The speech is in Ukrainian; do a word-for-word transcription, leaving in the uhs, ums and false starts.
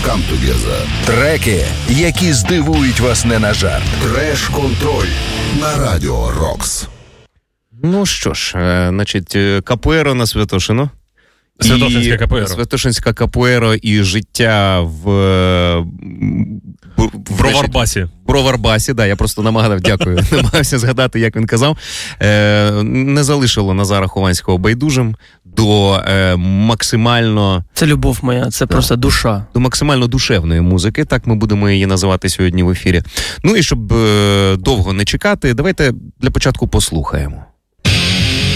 Come Together. Треки, які здивують вас не на жарт. Треш-контроль на Радіо Рокс. Ну що ж, е, значить, капуеро на Святошино. Святошинська капуеро. Святошинська капуеро і життя в... В Броварбасі. В Броварбасі, да, я просто намагав, дякую, намагався згадати, як він казав. Е, не залишило Назара Хованського байдужим до е, максимально... Це любов моя, це да. просто душа. До максимально душевної музики, так ми будемо її називати сьогодні в ефірі. Ну і щоб е, довго не чекати, давайте для початку послухаємо.